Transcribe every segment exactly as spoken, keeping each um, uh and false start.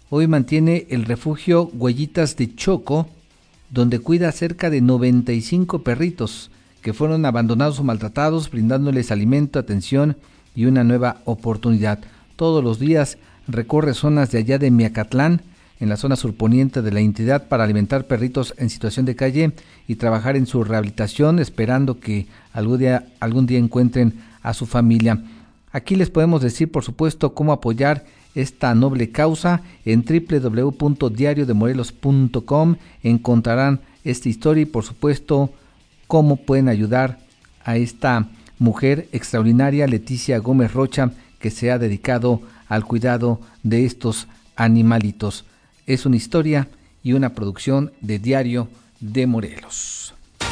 hoy mantiene el refugio Huellitas de Choco, donde cuida cerca de noventa y cinco perritos que fueron abandonados o maltratados, brindándoles alimento, atención y una nueva oportunidad. Todos los días recorre zonas de allá de Miacatlán, en la zona surponiente de la entidad, para alimentar perritos en situación de calle y trabajar en su rehabilitación, esperando que algún día, algún día encuentren a su familia. Aquí les podemos decir, por supuesto, cómo apoyar esta noble causa. En doble u doble u doble u punto diario de morelos punto com encontrarán esta historia y, por supuesto, cómo pueden ayudar a esta mujer extraordinaria, Leticia Gómez Rocha, que se ha dedicado al cuidado de estos animalitos. Es una historia y una producción de Diario de Morelos.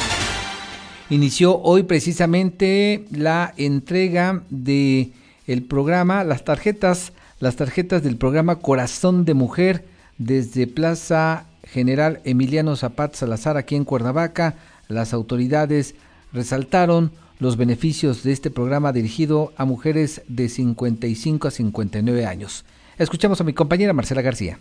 Inició hoy precisamente la entrega de el programa, las tarjetas, las tarjetas del programa Corazón de Mujer desde Plaza General Emiliano Zapata Salazar, aquí en Cuernavaca. Las autoridades resaltaron los beneficios de este programa dirigido a mujeres de cincuenta y cinco a cincuenta y nueve años. Escuchamos a mi compañera Marcela García.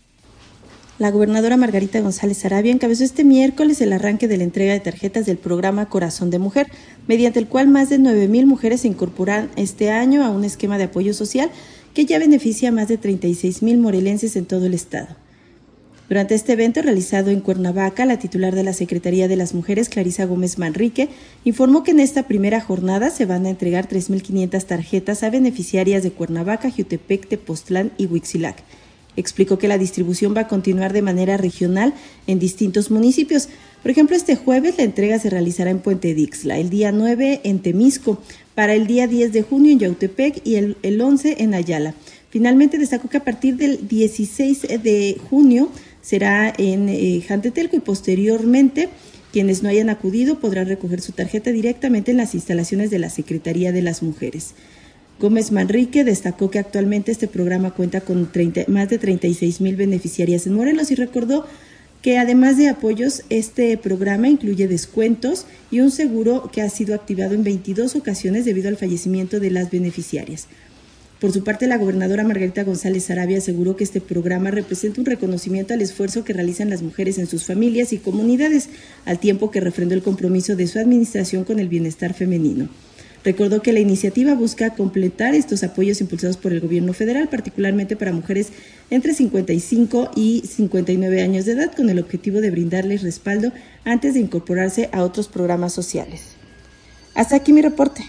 La gobernadora Margarita González Sarabia encabezó este miércoles el arranque de la entrega de tarjetas del programa Corazón de Mujer, mediante el cual más de nueve mil mujeres se incorporan este año a un esquema de apoyo social que ya beneficia a más de treinta y seis mil morelenses en todo el estado. Durante este evento realizado en Cuernavaca, la titular de la Secretaría de las Mujeres, Clarisa Gómez Manrique, informó que en esta primera jornada se van a entregar tres mil quinientas tarjetas a beneficiarias de Cuernavaca, Jiutepec, Tepoztlán y Huixquilac. Explicó que la distribución va a continuar de manera regional en distintos municipios. Por ejemplo, este jueves la entrega se realizará en Puente Dixla, el día nueve en Temisco, para el día diez de junio en Yautepec y el, el once en Ayala. Finalmente destacó que a partir del dieciséis de junio será en eh, Jantetelco y posteriormente quienes no hayan acudido podrán recoger su tarjeta directamente en las instalaciones de la Secretaría de las Mujeres. Gómez Manrique destacó que actualmente este programa cuenta con treinta, más de treinta y seis mil beneficiarias en Morelos y recordó que además de apoyos, este programa incluye descuentos y un seguro que ha sido activado en veintidós ocasiones debido al fallecimiento de las beneficiarias. Por su parte, la gobernadora Margarita González Sarabia aseguró que este programa representa un reconocimiento al esfuerzo que realizan las mujeres en sus familias y comunidades, al tiempo que refrendó el compromiso de su administración con el bienestar femenino. Recordó que la iniciativa busca completar estos apoyos impulsados por el gobierno federal, particularmente para mujeres entre cincuenta y cinco y cincuenta y nueve años de edad, con el objetivo de brindarles respaldo antes de incorporarse a otros programas sociales. Hasta aquí mi reporte.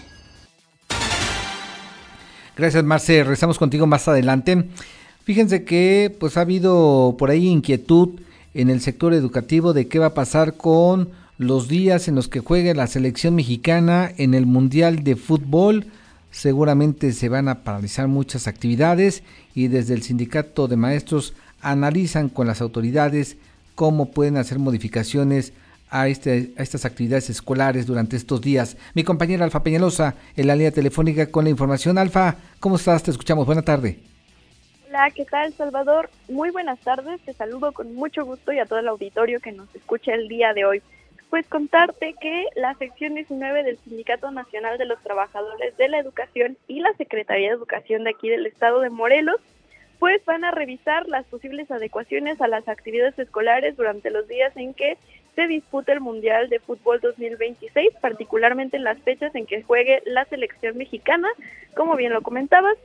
Gracias, Marce. Regresamos contigo más adelante. Fíjense que pues ha habido por ahí inquietud en el sector educativo de qué va a pasar con los días en los que juegue la selección mexicana en el Mundial de Fútbol. Seguramente se van a paralizar muchas actividades y desde el Sindicato de Maestros analizan con las autoridades cómo pueden hacer modificaciones a, este, a estas actividades escolares durante estos días. Mi compañera Alfa Peñalosa en la línea telefónica con la información. Alfa, ¿cómo estás? Te escuchamos. Buena tarde. Hola, ¿qué tal, Salvador? Muy buenas tardes. Te saludo con mucho gusto y a todo el auditorio que nos escucha el día de hoy. Pues contarte que la sección diecinueve del Sindicato Nacional de los Trabajadores de la Educación y la Secretaría de Educación de aquí del estado de Morelos, pues van a revisar las posibles adecuaciones a las actividades escolares durante los días en que se disputa el Mundial de Fútbol dos mil veintiséis, particularmente en las fechas en que juegue la selección mexicana, como bien lo comentabas.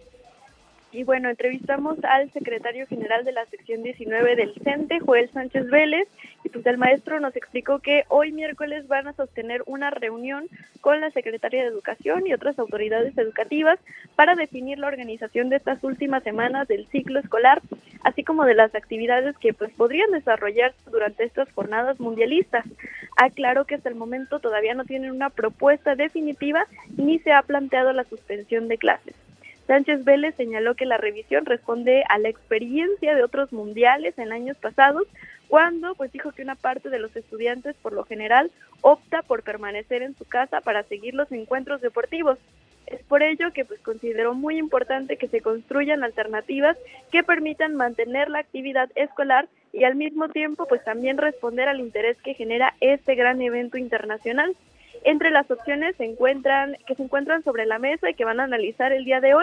Y bueno, entrevistamos al secretario general de la sección diecinueve del CENTE, Joel Sánchez Vélez, y pues el maestro nos explicó que hoy miércoles van a sostener una reunión con la Secretaría de Educación y otras autoridades educativas para definir la organización de estas últimas semanas del ciclo escolar, así como de las actividades que pues podrían desarrollarse durante estas jornadas mundialistas. Aclaró que hasta el momento todavía no tienen una propuesta definitiva ni se ha planteado la suspensión de clases. Sánchez Vélez señaló que la revisión responde a la experiencia de otros mundiales en años pasados, cuando pues dijo que una parte de los estudiantes por lo general opta por permanecer en su casa para seguir los encuentros deportivos. Es por ello que pues consideró muy importante que se construyan alternativas que permitan mantener la actividad escolar y al mismo tiempo pues también responder al interés que genera este gran evento internacional. Entre las opciones se encuentran, que se encuentran sobre la mesa y que van a analizar el día de hoy,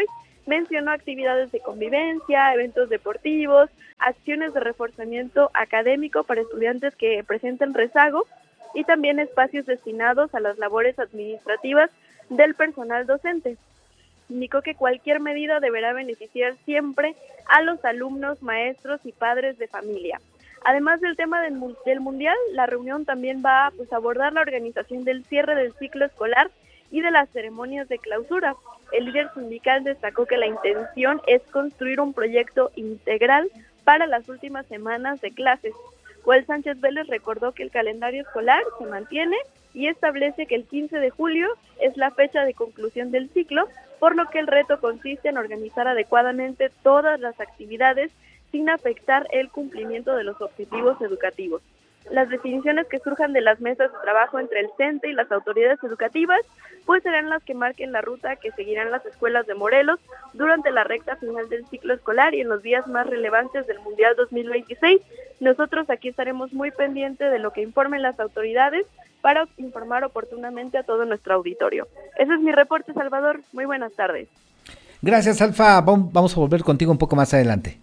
Mencionó actividades de convivencia, eventos deportivos, acciones de reforzamiento académico para estudiantes que presenten rezago y también espacios destinados a las labores administrativas del personal docente. Indicó que cualquier medida deberá beneficiar siempre a los alumnos, maestros y padres de familia. Además del tema del, del Mundial, la reunión también va pues, a abordar la organización del cierre del ciclo escolar y de las ceremonias de clausura. El líder sindical destacó que la intención es construir un proyecto integral para las últimas semanas de clases. Joel Sánchez Vélez recordó que el calendario escolar se mantiene y establece que el quince de julio es la fecha de conclusión del ciclo, por lo que el reto consiste en organizar adecuadamente todas las actividades sin afectar el cumplimiento de los objetivos educativos. Las definiciones que surjan de las mesas de trabajo entre el CENTE y las autoridades educativas, pues serán las que marquen la ruta que seguirán las escuelas de Morelos durante la recta final del ciclo escolar y en los días más relevantes del Mundial dos mil veintiséis. Nosotros aquí estaremos muy pendientes de lo que informen las autoridades para informar oportunamente a todo nuestro auditorio. Ese es mi reporte, Salvador. Muy buenas tardes. Gracias, Alfa. Vamos a volver contigo un poco más adelante.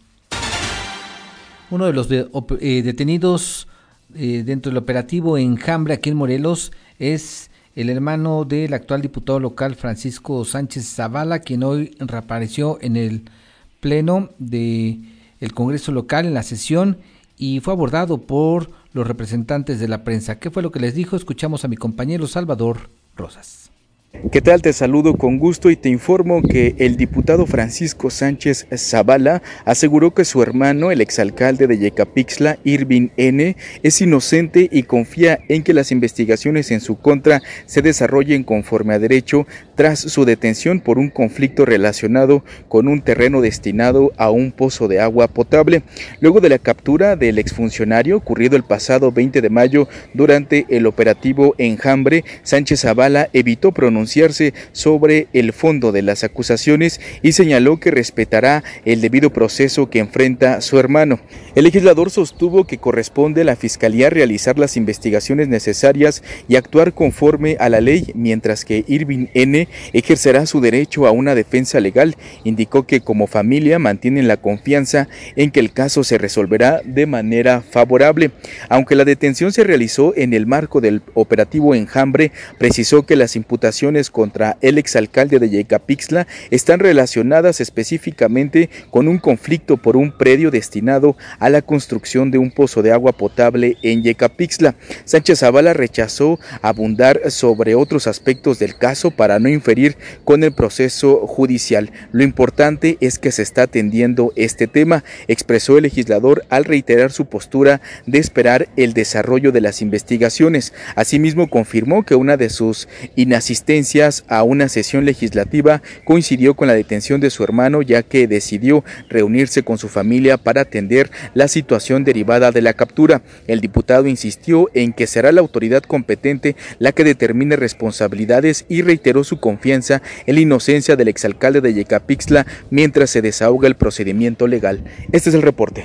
Uno de los de, eh, detenidos eh, dentro del operativo Enjambre aquí en Morelos es el hermano del actual diputado local Francisco Sánchez Zavala, quien hoy reapareció en el pleno del Congreso local en la sesión y fue abordado por los representantes de la prensa. ¿Qué fue lo que les dijo? Escuchamos a mi compañero Salvador Rosas. ¿Qué tal? Te saludo con gusto y te informo que el diputado Francisco Sánchez Zavala aseguró que su hermano, el exalcalde de Yecapixtla, Irving N., es inocente y confía en que las investigaciones en su contra se desarrollen conforme a derecho tras su detención por un conflicto relacionado con un terreno destinado a un pozo de agua potable. Luego de la captura del exfuncionario ocurrido el pasado veinte de mayo durante el operativo Enjambre, Sánchez Zavala evitó pronunciar sobre el fondo de las acusaciones y señaló que respetará el debido proceso que enfrenta su hermano. El legislador sostuvo que corresponde a la Fiscalía realizar las investigaciones necesarias y actuar conforme a la ley, mientras que Irving N. ejercerá su derecho a una defensa legal. Indicó que como familia mantienen la confianza en que el caso se resolverá de manera favorable. Aunque la detención se realizó en el marco del operativo Enjambre, precisó que las imputaciones contra el exalcalde de Yecapixtla están relacionadas específicamente con un conflicto por un predio destinado a la construcción de un pozo de agua potable en Yecapixtla. Sánchez Zavala rechazó abundar sobre otros aspectos del caso para no inferir con el proceso judicial. Lo importante es que se está atendiendo este tema, expresó el legislador al reiterar su postura de esperar el desarrollo de las investigaciones. Asimismo, confirmó que una de sus inasistencias a una sesión legislativa coincidió con la detención de su hermano, ya que decidió reunirse con su familia para atender la situación derivada de la captura. El diputado insistió en que será la autoridad competente la que determine responsabilidades y reiteró su confianza en la inocencia del exalcalde de Yecapixtla mientras se desahoga el procedimiento legal. Este es el reporte.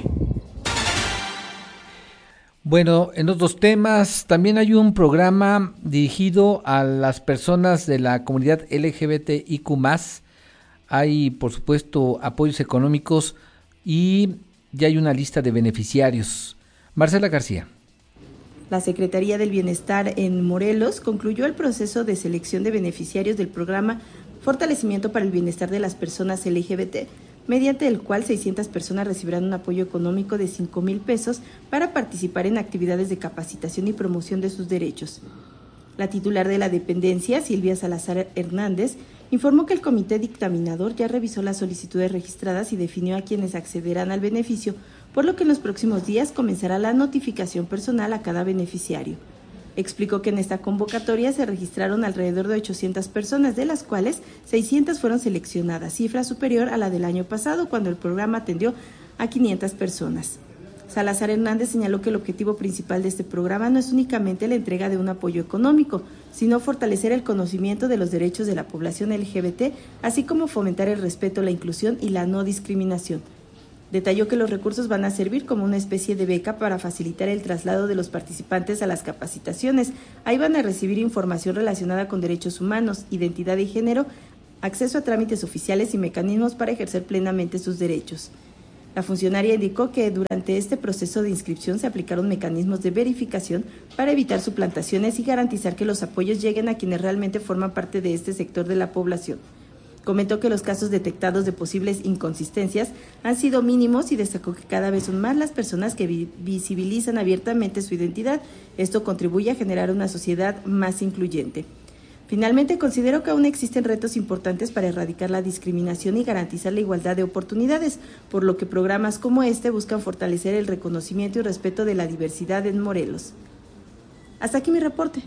Bueno, en otros temas, también hay un programa dirigido a las personas de la comunidad L G B T I Q más. Hay, por supuesto, apoyos económicos y ya hay una lista de beneficiarios. Marcela García. La Secretaría del Bienestar en Morelos concluyó el proceso de selección de beneficiarios del programa Fortalecimiento para el Bienestar de las Personas L G B T, mediante el cual seiscientas personas recibirán un apoyo económico de cinco mil pesos para participar en actividades de capacitación y promoción de sus derechos. La titular de la dependencia, Silvia Salazar Hernández, informó que el comité dictaminador ya revisó las solicitudes registradas y definió a quienes accederán al beneficio, por lo que en los próximos días comenzará la notificación personal a cada beneficiario. Explicó que en esta convocatoria se registraron alrededor de ochocientas personas, de las cuales seiscientas fueron seleccionadas, cifra superior a la del año pasado, cuando el programa atendió a quinientas personas. Salazar Hernández señaló que el objetivo principal de este programa no es únicamente la entrega de un apoyo económico, sino fortalecer el conocimiento de los derechos de la población L G B T, así como fomentar el respeto, la inclusión y la no discriminación. Detalló que los recursos van a servir como una especie de beca para facilitar el traslado de los participantes a las capacitaciones. Ahí van a recibir información relacionada con derechos humanos, identidad y género, acceso a trámites oficiales y mecanismos para ejercer plenamente sus derechos. La funcionaria indicó que durante este proceso de inscripción se aplicaron mecanismos de verificación para evitar suplantaciones y garantizar que los apoyos lleguen a quienes realmente forman parte de este sector de la población. Comentó que los casos detectados de posibles inconsistencias han sido mínimos y destacó que cada vez son más las personas que vi- visibilizan abiertamente su identidad. Esto contribuye a generar una sociedad más incluyente. Finalmente, considero que aún existen retos importantes para erradicar la discriminación y garantizar la igualdad de oportunidades, por lo que programas como este buscan fortalecer el reconocimiento y respeto de la diversidad en Morelos. Hasta aquí mi reporte.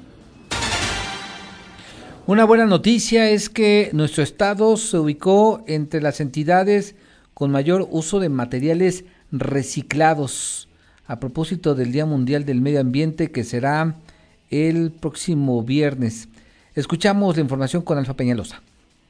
Una buena noticia es que nuestro estado se ubicó entre las entidades con mayor uso de materiales reciclados. A propósito del Día Mundial del Medio Ambiente, que será el próximo viernes. Escuchamos la información con Alfa Peñalosa.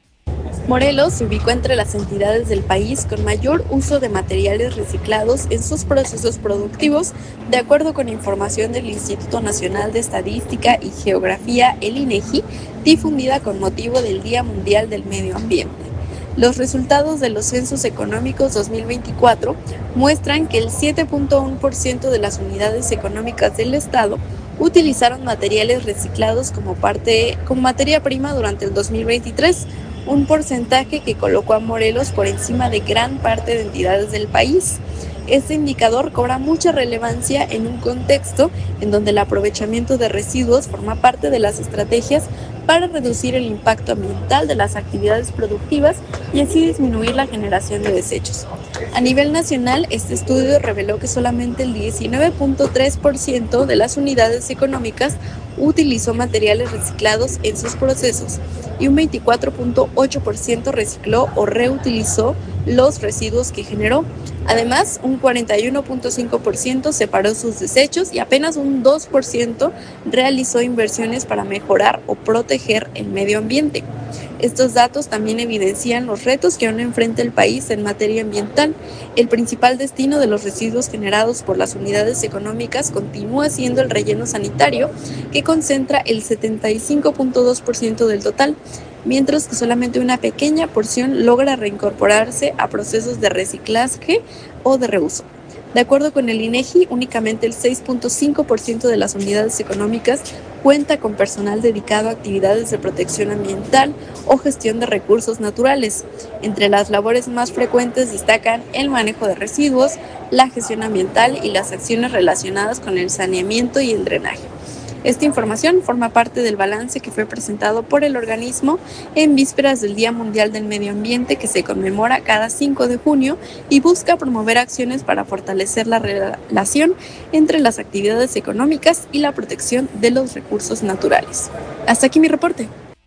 Morelos se ubicó entre las entidades del país con mayor uso de materiales reciclados en sus procesos productivos, de acuerdo con información del Instituto Nacional de Estadística y Geografía, el INEGI, difundida con motivo del Día Mundial del Medio Ambiente. Los resultados de los censos económicos dos mil veinticuatro muestran que el siete punto uno por ciento de las unidades económicas del estado utilizaron materiales reciclados como parte como materia prima durante el dos mil veintitrés, un porcentaje que colocó a Morelos por encima de gran parte de entidades del país. Este indicador cobra mucha relevancia en un contexto en donde el aprovechamiento de residuos forma parte de las estrategias para reducir el impacto ambiental de las actividades productivas y así disminuir la generación de desechos. A nivel nacional, este estudio reveló que solamente el diecinueve punto tres por ciento de las unidades económicas utilizó materiales reciclados en sus procesos y un veinticuatro punto ocho por ciento recicló o reutilizó los residuos que generó. Además, un cuarenta y uno punto cinco por ciento separó sus desechos y apenas un dos por ciento realizó inversiones para mejorar o proteger el medio ambiente. Estos datos también evidencian los retos que aún enfrenta el país en materia ambiental. El principal destino de los residuos generados por las unidades económicas continúa siendo el relleno sanitario, que concentra el setenta y cinco punto dos por ciento del total, mientras que solamente una pequeña porción logra reincorporarse a procesos de reciclaje o de reuso. De acuerdo con el INEGI, únicamente el seis punto cinco por ciento de las unidades económicas cuenta con personal dedicado a actividades de protección ambiental o gestión de recursos naturales. Entre las labores más frecuentes destacan el manejo de residuos, la gestión ambiental y las acciones relacionadas con el saneamiento y el drenaje. Esta información forma parte del balance que fue presentado por el organismo en vísperas del Día Mundial del Medio Ambiente, que se conmemora cada cinco de junio y busca promover acciones para fortalecer la relación entre las actividades económicas y la protección de los recursos naturales. Hasta aquí mi reporte.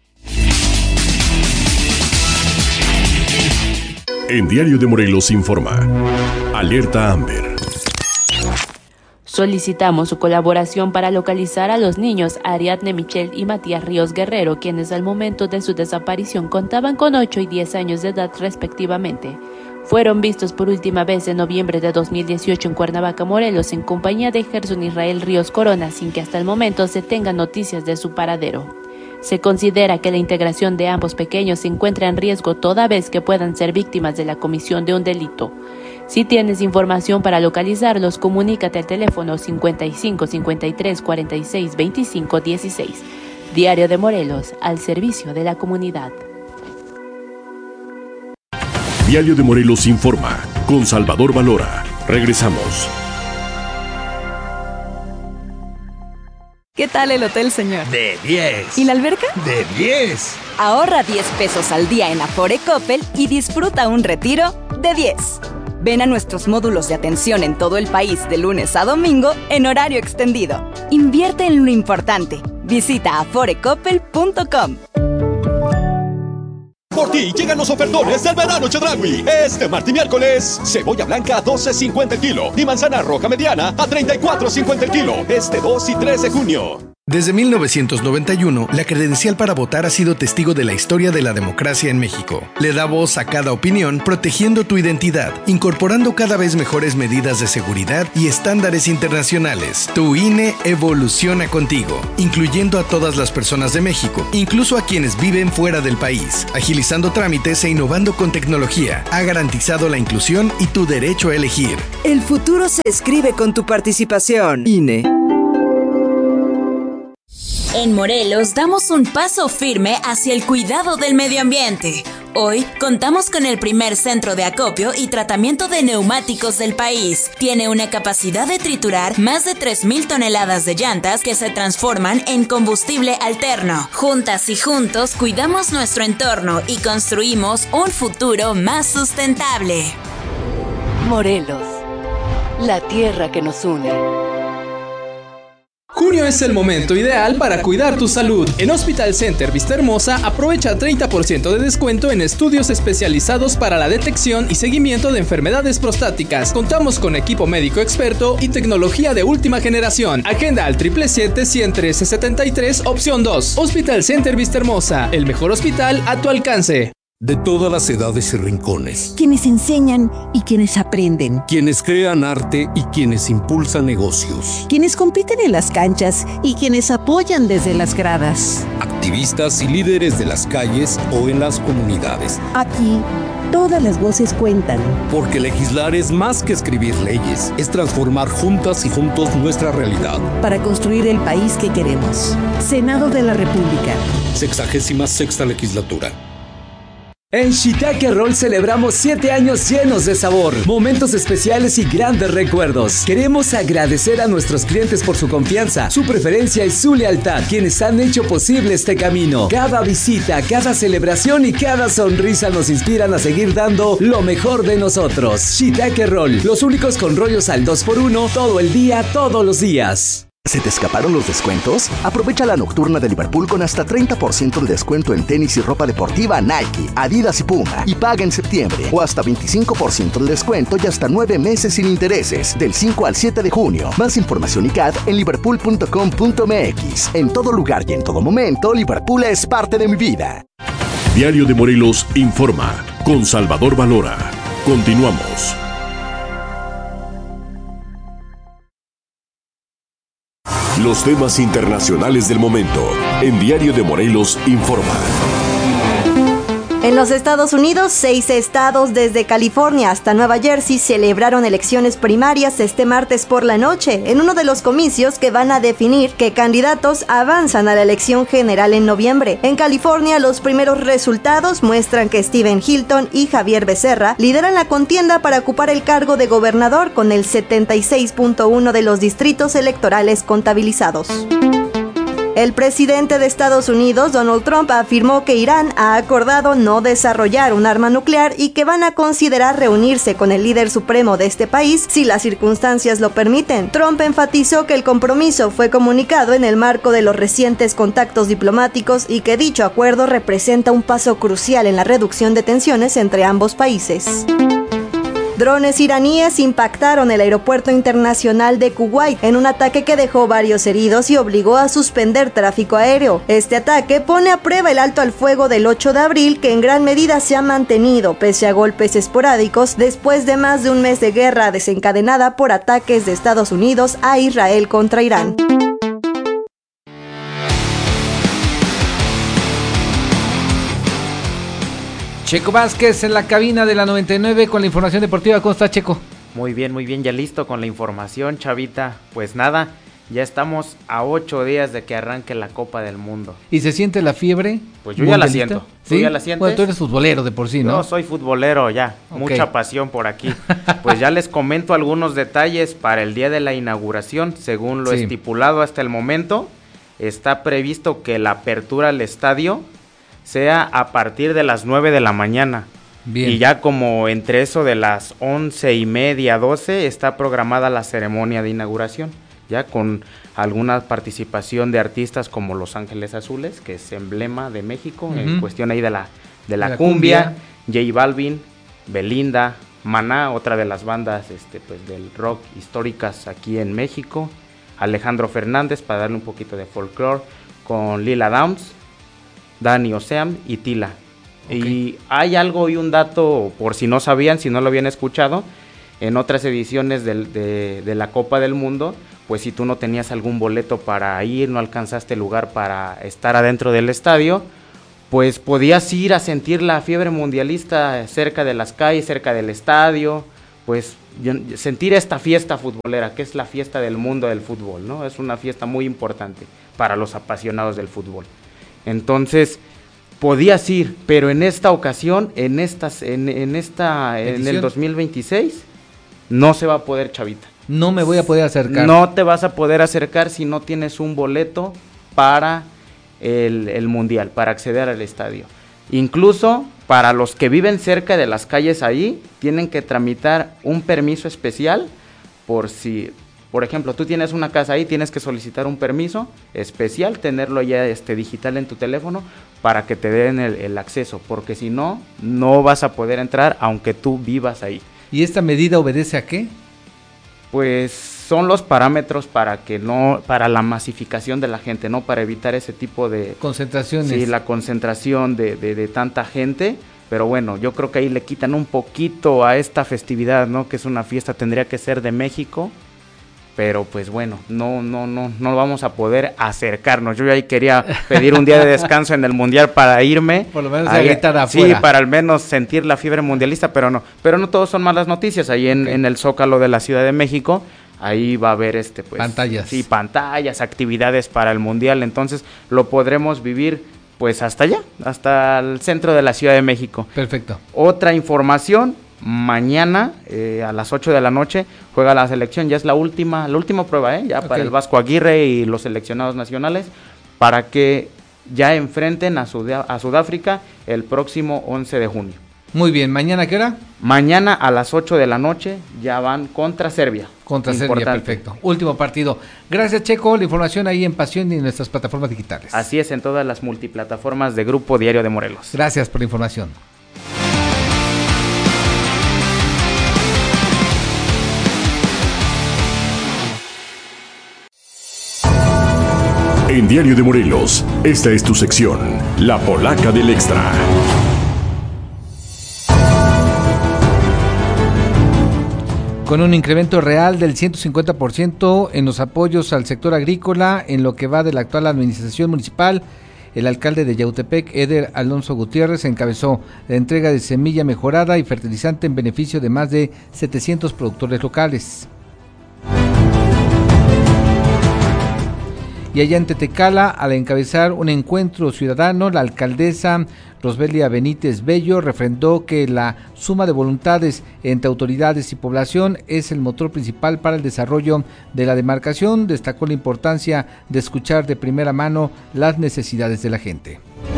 En Diario de Morelos informa. Alerta Amber. Solicitamos su colaboración para localizar a los niños Ariadne Michelle y Matías Ríos Guerrero, quienes al momento de su desaparición contaban con ocho y diez años de edad respectivamente. Fueron vistos por última vez en noviembre de dos mil dieciocho en Cuernavaca, Morelos, en compañía de Gerson Israel Ríos Corona, sin que hasta el momento se tengan noticias de su paradero. Se considera que la integración de ambos pequeños se encuentra en riesgo toda vez que puedan ser víctimas de la comisión de un delito. Si tienes información para localizarlos, comunícate al teléfono cincuenta y cinco, cincuenta y tres, cuarenta y seis, veinticinco, dieciséis. Diario de Morelos, al servicio de la comunidad. Diario de Morelos informa, con Salvador Valora. Regresamos. ¿Qué tal el hotel, señor? De diez. ¿Y la alberca? De diez. Ahorra diez pesos al día en Afore Coppel y disfruta un retiro de diez. Ven a nuestros módulos de atención en todo el país de lunes a domingo en horario extendido. Invierte en lo importante. Visita afore coppel punto com. Por ti llegan los ofertones del verano Chedraui. Este martes y miércoles, cebolla blanca a doce cincuenta el kilo y manzana roja mediana a treinta y cuatro cincuenta el kilo. Este dos y tres de junio. Desde mil novecientos noventa y uno, la credencial para votar ha sido testigo de la historia de la democracia en México. Le da voz a cada opinión, protegiendo tu identidad, incorporando cada vez mejores medidas de seguridad y estándares internacionales. Tu I N E evoluciona contigo, incluyendo a todas las personas de México, incluso a quienes viven fuera del país. Agilizando trámites e innovando con tecnología, ha garantizado la inclusión y tu derecho a elegir. El futuro se escribe con tu participación. I N E. En Morelos damos un paso firme hacia el cuidado del medio ambiente. Hoy contamos con el primer centro de acopio y tratamiento de neumáticos del país. Tiene una capacidad de triturar más de tres mil toneladas de llantas que se transforman en combustible alterno. Juntas y juntos cuidamos nuestro entorno y construimos un futuro más sustentable. Morelos, la tierra que nos une. Junio es el momento ideal para cuidar tu salud. En Hospital Center Vista Hermosa aprovecha treinta por ciento de descuento en estudios especializados para la detección y seguimiento de enfermedades prostáticas. Contamos con equipo médico experto y tecnología de última generación. Agenda al siete siete siete, uno cero uno tres siete tres, opción dos. Hospital Center Vista Hermosa, el mejor hospital a tu alcance. De todas las edades y rincones. Quienes enseñan y quienes aprenden. Quienes crean arte y quienes impulsan negocios. Quienes compiten en las canchas y quienes apoyan desde las gradas. Activistas y líderes de las calles o en las comunidades. Aquí, todas las voces cuentan. Porque legislar es más que escribir leyes, es transformar juntas y juntos nuestra realidad. Para construir el país que queremos. Senado de la República. Sexagésima sexta legislatura. En Shiitake Roll celebramos siete años llenos de sabor, momentos especiales y grandes recuerdos. Queremos agradecer a nuestros clientes por su confianza, su preferencia y su lealtad, quienes han hecho posible este camino. Cada visita, cada celebración y cada sonrisa nos inspiran a seguir dando lo mejor de nosotros. Shiitake Roll, los únicos con rollos al dos por uno, todo el día, todos los días. ¿Se te escaparon los descuentos? Aprovecha la nocturna de Liverpool con hasta treinta por ciento de descuento en tenis y ropa deportiva Nike, Adidas y Puma. Y paga en septiembre. O hasta veinticinco por ciento de descuento y hasta nueve meses sin intereses. Del cinco al siete de junio. Más información y C A D en liverpool punto com punto m x. En todo lugar y en todo momento, Liverpool es parte de mi vida. Diario de Morelos informa con Salvador Valora. Continuamos. Los temas internacionales del momento en Diario de Morelos informa. En los Estados Unidos, seis estados desde California hasta Nueva Jersey celebraron elecciones primarias este martes por la noche, en uno de los comicios que van a definir qué candidatos avanzan a la elección general en noviembre. En California, los primeros resultados muestran que Stephen Hilton y Javier Becerra lideran la contienda para ocupar el cargo de gobernador con el setenta y seis punto uno de los distritos electorales contabilizados. El presidente de Estados Unidos, Donald Trump, afirmó que Irán ha acordado no desarrollar un arma nuclear y que van a considerar reunirse con el líder supremo de este país si las circunstancias lo permiten. Trump enfatizó que el compromiso fue comunicado en el marco de los recientes contactos diplomáticos y que dicho acuerdo representa un paso crucial en la reducción de tensiones entre ambos países. Drones iraníes impactaron el aeropuerto internacional de Kuwait en un ataque que dejó varios heridos y obligó a suspender tráfico aéreo. Este ataque pone a prueba el alto al fuego del ocho de abril, que en gran medida se ha mantenido pese a golpes esporádicos después de más de un mes de guerra desencadenada por ataques de Estados Unidos a Israel contra Irán. Checo Vázquez en la cabina de la noventa y nueve con la información deportiva. ¿Cómo está, Checo? Muy bien, muy bien, ya listo con la información, Chavita. Pues nada, ya estamos a ocho días de que arranque la Copa del Mundo. ¿Y se siente la fiebre? Pues yo ya la siento. ¿Sí? ¿Tú ya la sientes? Bueno, tú eres futbolero de por sí, ¿no? Yo soy futbolero ya, okay. Mucha pasión por aquí. Pues ya les comento algunos detalles para el día de la inauguración. Según lo sí. estipulado hasta el momento, está previsto que la apertura al estadio sea a partir de las nueve de la mañana. Bien. Y ya como entre eso de las once y media, doce, está programada la ceremonia de inauguración, ya con alguna participación de artistas como Los Ángeles Azules, que es emblema de México, uh-huh. en cuestión ahí de la, de la, de la cumbia, cumbia, J Balvin, Belinda, Maná, otra de las bandas este, pues, del rock históricas aquí en México, Alejandro Fernández, para darle un poquito de folclore, con Lila Downs, Dani Ocean y Tila. Okay. Y hay algo y un dato, por si no sabían, si no lo habían escuchado, en otras ediciones de, de, de la Copa del Mundo, pues si tú no tenías algún boleto para ir, no alcanzaste lugar para estar adentro del estadio, pues podías ir a sentir la fiebre mundialista cerca de las calles, cerca del estadio, pues sentir esta fiesta futbolera, que es la fiesta del mundo del fútbol, ¿no? Es una fiesta muy importante para los apasionados del fútbol. Entonces, podías ir, pero en esta ocasión, en estas, en, en esta, en el dos mil veintiséis, no se va a poder, Chavita. No me voy a poder acercar. No te vas a poder acercar si no tienes un boleto para el, el mundial, para acceder al estadio. Incluso para los que viven cerca de las calles ahí, tienen que tramitar un permiso especial por si, por ejemplo, tú tienes una casa ahí, tienes que solicitar un permiso especial, tenerlo ya este, digital en tu teléfono para que te den el, el acceso, porque si no, no vas a poder entrar aunque tú vivas ahí. ¿Y esta medida obedece a qué? Pues son los parámetros para que no, para la masificación de la gente, ¿no? Para evitar ese tipo de concentraciones. Sí, la concentración de, de, de tanta gente, pero bueno, yo creo que ahí le quitan un poquito a esta festividad, ¿no? Que es una fiesta, tendría que ser de México, pero pues bueno, no, no, no, no vamos a poder acercarnos. Yo ahí quería pedir un día de descanso en el mundial para irme. Por lo menos a gritar afuera. Sí, para al menos sentir la fiebre mundialista, pero no, pero no todos son malas noticias. Ahí en, okay. en el Zócalo de la Ciudad de México, ahí va a haber este pues pantallas. Sí, pantallas, actividades para el mundial, entonces lo podremos vivir pues hasta allá, hasta el centro de la Ciudad de México. Perfecto. Otra información, mañana eh, a las ocho de la noche juega la selección, ya es la última, la última prueba, ¿eh? ya okay. para el Vasco Aguirre y los seleccionados nacionales, para que ya enfrenten a, Sud- a Sudáfrica el próximo once de junio. Muy bien, ¿mañana qué hora? Mañana a las ocho de la noche ya van contra Serbia. Contra Importante. Serbia, perfecto. Último partido. Gracias, Checo. La información ahí en Pasión y en nuestras plataformas digitales. Así es, en todas las multiplataformas de Grupo Diario de Morelos. Gracias por la información. En Diario de Morelos, esta es tu sección, La Polaca del Extra. Con un incremento real del ciento cincuenta por ciento en los apoyos al sector agrícola en lo que va de la actual administración municipal, el alcalde de Yautepec, Eder Alonso Gutiérrez, encabezó la entrega de semilla mejorada y fertilizante en beneficio de más de setecientos productores locales. Y allá en Tetecala, al encabezar un encuentro ciudadano, la alcaldesa Rosbelia Benítez Bello refrendó que la suma de voluntades entre autoridades y población es el motor principal para el desarrollo de la demarcación. Destacó la importancia de escuchar de primera mano las necesidades de la gente.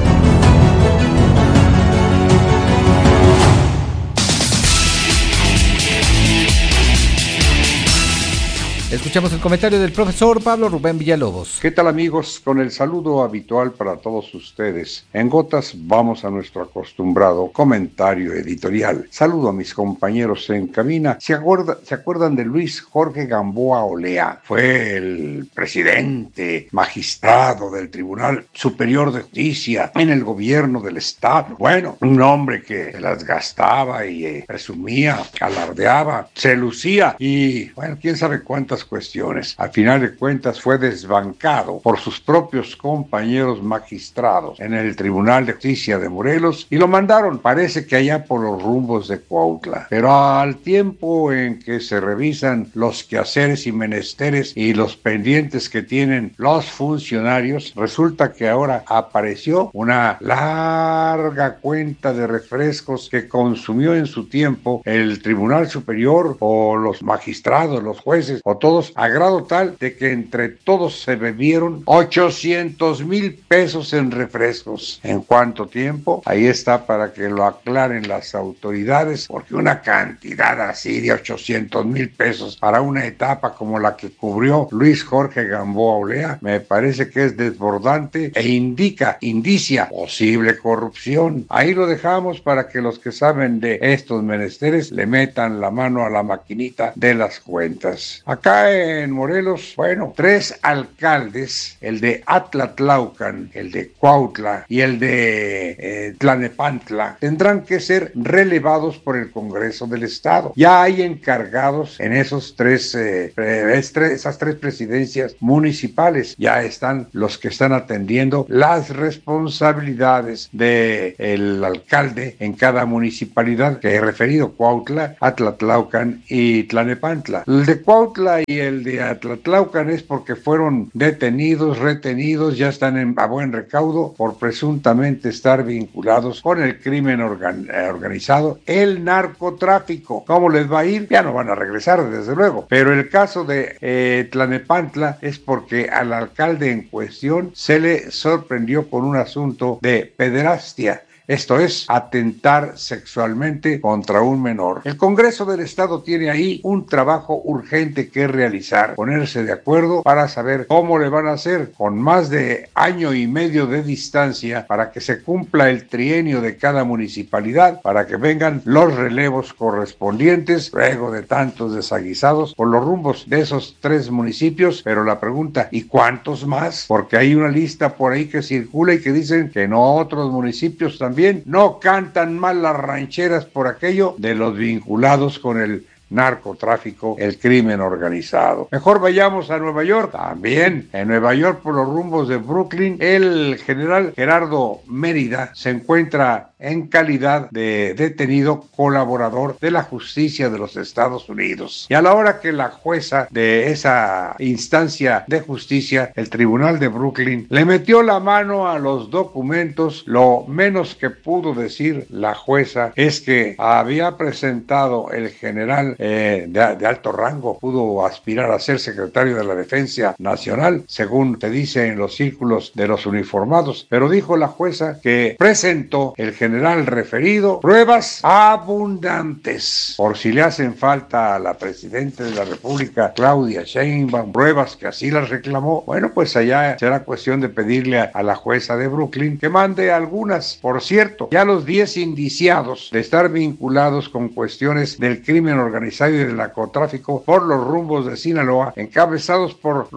Escuchamos el comentario del profesor Pablo Rubén Villalobos. ¿Qué tal, amigos? Con el saludo habitual para todos ustedes. En gotas vamos a nuestro acostumbrado comentario editorial. Saludo a mis compañeros en cabina. ¿Se, acuerda, ¿Se acuerdan de Luis Jorge Gamboa Olea? Fue el presidente magistrado del Tribunal Superior de Justicia en el gobierno del Estado. Bueno, un hombre que se las gastaba y eh, presumía, alardeaba, se lucía y, bueno, quién sabe cuántas cuestiones. Al final de cuentas fue desbancado por sus propios compañeros magistrados en el Tribunal de Justicia de Morelos y lo mandaron, parece que allá por los rumbos de Cuautla. Pero al tiempo en que se revisan los quehaceres y menesteres y los pendientes que tienen los funcionarios, resulta que ahora apareció una larga cuenta de refrescos que consumió en su tiempo el Tribunal Superior o los magistrados, los jueces o todos, a grado tal de que entre todos se bebieron ochocientos mil pesos en refrescos. ¿En cuánto tiempo? Ahí está para que lo aclaren las autoridades, porque una cantidad así de ochocientos mil pesos para una etapa como la que cubrió Luis Jorge Gamboa Olea, me parece que es desbordante e indica, indicia posible corrupción. Ahí lo dejamos para que los que saben de estos menesteres le metan la mano a la maquinita de las cuentas. Acá Acá en Morelos, bueno, tres alcaldes, el de Atlatlaucan, el de Cuautla y el de eh, Tlanepantla, tendrán que ser relevados por el Congreso del Estado. Ya hay encargados en esos tres, eh, esas tres presidencias municipales. Ya están los que están atendiendo las responsabilidades del alcalde en cada municipalidad que he referido: Cuautla, Atlatlaucan y Tlanepantla. El de Cuautla y el de Atlatlaucan es porque fueron detenidos, retenidos, ya están en, a buen recaudo por presuntamente estar vinculados con el crimen organ, eh, organizado, el narcotráfico. ¿Cómo les va a ir? Ya no van a regresar, desde luego. Pero el caso de eh, Tlanepantla es porque al alcalde en cuestión se le sorprendió con un asunto de pederastia. Esto es, atentar sexualmente contra un menor. El Congreso del Estado tiene ahí un trabajo urgente que realizar, ponerse de acuerdo para saber cómo le van a hacer con más de año y medio de distancia para que se cumpla el trienio de cada municipalidad, para que vengan los relevos correspondientes luego de tantos desaguisados por los rumbos de esos tres municipios. Pero la pregunta, ¿y cuántos más? Porque hay una lista por ahí que circula y que dicen que no otros municipios también También no cantan mal las rancheras por aquello de los vinculados con el narcotráfico, el crimen organizado. Mejor vayamos a Nueva York. También en Nueva York, por los rumbos de Brooklyn, el general Gerardo Mérida se encuentra en calidad de detenido colaborador de la justicia de los Estados Unidos. Y a la hora que la jueza de esa instancia de justicia, el Tribunal de Brooklyn, le metió la mano a los documentos, lo menos que pudo decir la jueza es que había presentado el general eh, de, de alto rango, pudo aspirar a ser secretario de la Defensa Nacional, según se dice en los círculos de los uniformados, pero dijo la jueza que presentó el general referido pruebas abundantes, por si le hacen falta a la presidenta de la República, Claudia Sheinbaum, pruebas que así las reclamó. Bueno, pues allá será cuestión de pedirle a, a la jueza de Brooklyn que mande algunas. Por cierto, ya los diez indiciados de estar vinculados con cuestiones del crimen organizado y del narcotráfico por los rumbos de Sinaloa, encabezados por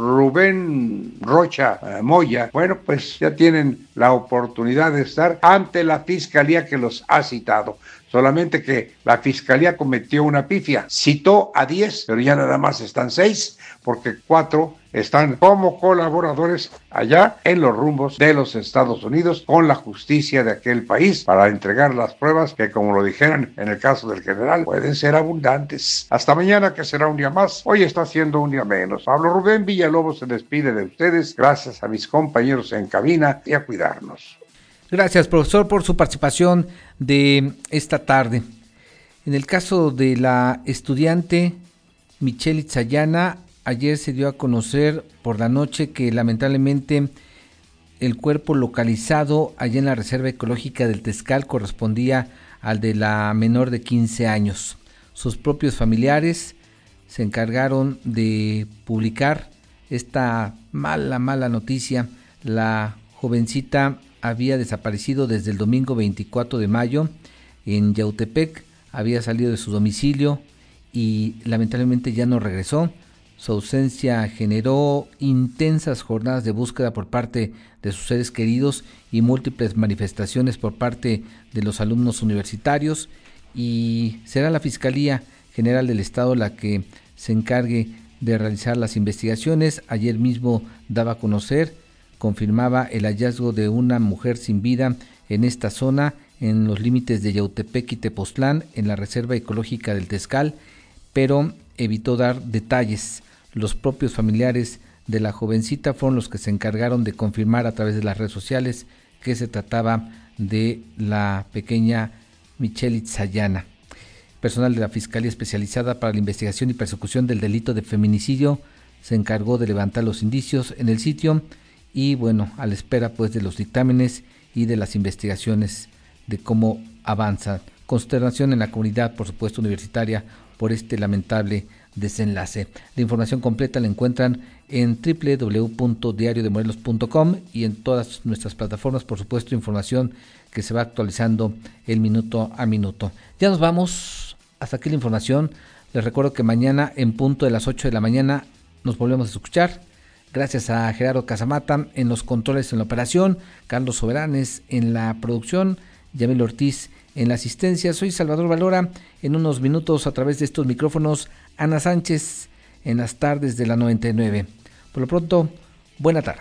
Rubén Rocha eh, Moya, bueno, pues ya tienen la oportunidad de estar ante la fiscalía que los ha citado. Solamente que la fiscalía cometió una pifia, citó a diez, pero ya nada más están seis, porque cuatro están como colaboradores allá en los rumbos de los Estados Unidos con la justicia de aquel país para entregar las pruebas que, como lo dijeron en el caso del general, pueden ser abundantes. Hasta mañana, que será un día más. Hoy está siendo un día menos. Pablo Rubén Villalobos se despide de ustedes. Gracias a mis compañeros en cabina y a cuidarnos. Gracias, profesor, por su participación de esta tarde. En el caso de la estudiante Michelle Itzayana, ayer se dio a conocer por la noche que lamentablemente el cuerpo localizado allá en la Reserva Ecológica del Tezcal correspondía al de la menor de quince años. Sus propios familiares se encargaron de publicar esta mala, mala noticia. La jovencita había desaparecido desde el domingo veinticuatro de mayo en Yautepec, había salido de su domicilio y lamentablemente ya no regresó. Su ausencia generó intensas jornadas de búsqueda por parte de sus seres queridos y múltiples manifestaciones por parte de los alumnos universitarios, y será la Fiscalía General del Estado la que se encargue de realizar las investigaciones. Ayer mismo daba a conocer, confirmaba el hallazgo de una mujer sin vida en esta zona, en los límites de Yautepec y Tepoztlán, en la Reserva Ecológica del Tezcal, pero evitó dar detalles. Los propios familiares de la jovencita fueron los que se encargaron de confirmar a través de las redes sociales que se trataba de la pequeña Michelle Itzayana. Personal de la Fiscalía Especializada para la Investigación y Persecución del Delito de Feminicidio se encargó de levantar los indicios en el sitio y, bueno, a la espera pues de los dictámenes y de las investigaciones de cómo avanza. Consternación en la comunidad, por supuesto, universitaria por este lamentable desenlace. La información completa la encuentran en doble u doble u doble u punto diario de morelos punto com y en todas nuestras plataformas, por supuesto, información que se va actualizando el minuto a minuto. Ya nos vamos, hasta aquí la información. Les recuerdo que mañana en punto de las ocho de la mañana nos volvemos a escuchar. Gracias a Gerardo Casamata en los controles en la operación, Carlos Soberanes en la producción, Yamil Ortiz en la asistencia. Soy Salvador Valora. En unos minutos a través de estos micrófonos, Ana Sánchez en las tardes de la noventa y nueve. Por lo pronto, buena tarde.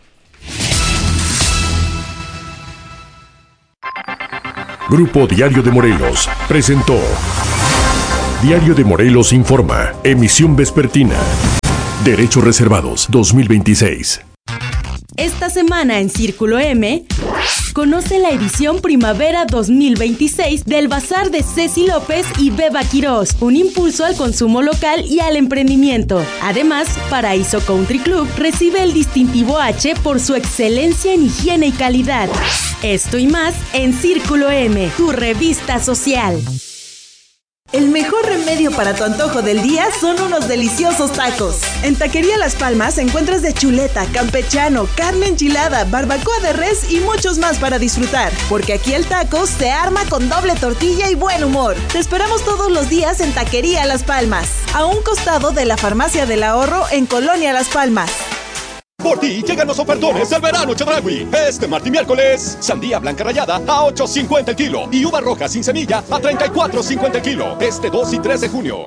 Grupo Diario de Morelos presentó Diario de Morelos Informa, emisión vespertina. Derechos Reservados dos mil veintiséis. Esta semana en Círculo M, conoce la edición Primavera dos mil veintiséis del Bazar de Ceci López y Beba Quirós, un impulso al consumo local y al emprendimiento. Además, Paraíso Country Club recibe el distintivo H por su excelencia en higiene y calidad. Esto y más en Círculo M, tu revista social. El mejor remedio para tu antojo del día son unos deliciosos tacos. En Taquería Las Palmas encuentras de chuleta, campechano, carne enchilada, barbacoa de res y muchos más para disfrutar. Porque aquí el taco se arma con doble tortilla y buen humor. Te esperamos todos los días en Taquería Las Palmas, a un costado de la Farmacia del Ahorro en Colonia Las Palmas. Por ti llegan los ofertones del verano Chedraui. Este martes y miércoles, sandía blanca rallada a ocho cincuenta el kilo y uva roja sin semilla a treinta y cuatro cincuenta el kilo. Este dos y tres de junio.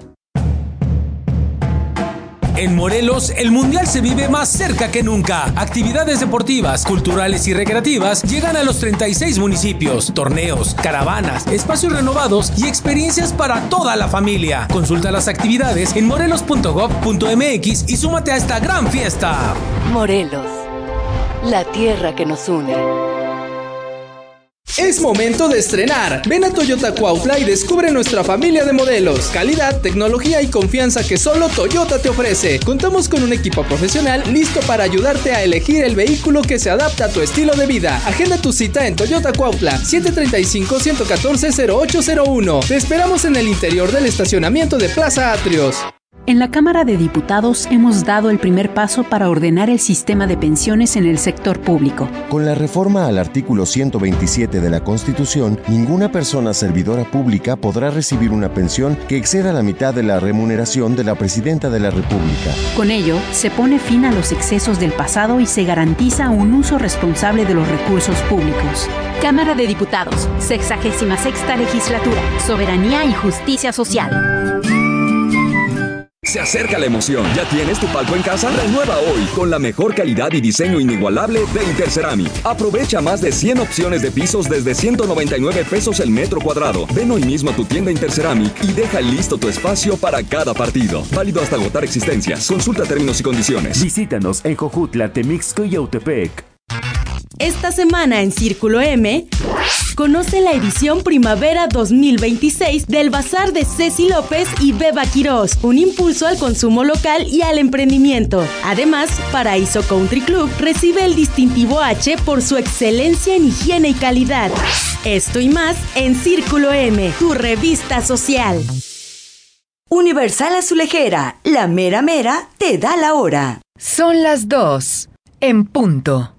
En Morelos, el Mundial se vive más cerca que nunca. Actividades deportivas, culturales y recreativas llegan a los treinta y seis municipios. Torneos, caravanas, espacios renovados y experiencias para toda la familia. Consulta las actividades en morelos punto gob punto mx y súmate a esta gran fiesta. Morelos, la tierra que nos une. Es momento de estrenar. Ven a Toyota Cuautla y descubre nuestra familia de modelos, calidad, tecnología y confianza que solo Toyota te ofrece. Contamos con un equipo profesional listo para ayudarte a elegir el vehículo que se adapta a tu estilo de vida. Agenda tu cita en Toyota Cuautla, siete treinta y cinco, ciento catorce, cero ocho cero uno. Te esperamos en el interior del estacionamiento de Plaza Atrios. En la Cámara de Diputados hemos dado el primer paso para ordenar el sistema de pensiones en el sector público. Con la reforma al artículo ciento veintisiete de la Constitución, ninguna persona servidora pública podrá recibir una pensión que exceda la mitad de la remuneración de la Presidenta de la República. Con ello, se pone fin a los excesos del pasado y se garantiza un uso responsable de los recursos públicos. Cámara de Diputados, sexagésima sexta legislatura, soberanía y justicia social. Se acerca la emoción. ¿Ya tienes tu palco en casa? Renueva hoy con la mejor calidad y diseño inigualable de Interceramic. Aprovecha más de cien opciones de pisos desde ciento noventa y nueve pesos el metro cuadrado. Ven hoy mismo a tu tienda Interceramic y deja listo tu espacio para cada partido. Válido hasta agotar existencias. Consulta términos y condiciones. Visítanos en Jojutla, Temixco y Yautepec. Esta semana en Círculo M, conoce la edición Primavera dos mil veintiséis del Bazar de Ceci López y Beba Quirós, un impulso al consumo local y al emprendimiento. Además, Paraíso Country Club recibe el distintivo H por su excelencia en higiene y calidad. Esto y más en Círculo M, tu revista social. Universal Azulejera, la mera mera te da la hora. Son las dos, en punto.